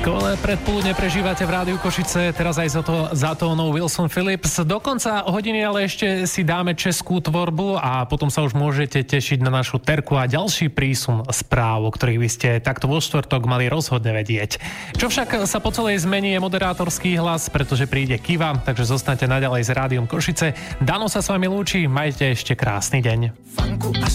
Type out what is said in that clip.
Skvelé predpoludne prežívate v Rádiu Košice, teraz aj za tónou Wilson Phillips. Do konca hodiny ale ešte si dáme českú tvorbu a potom sa už môžete tešiť na našu terku a ďalší prísun správ, o ktorých by ste takto vo štvrtok mali rozhodne vedieť. Čo však sa po celej zmení je moderátorský hlas, pretože príde Kiva, takže zostanete naďalej s Rádiom Košice. Dano sa s vami lúči, majte ešte krásny deň.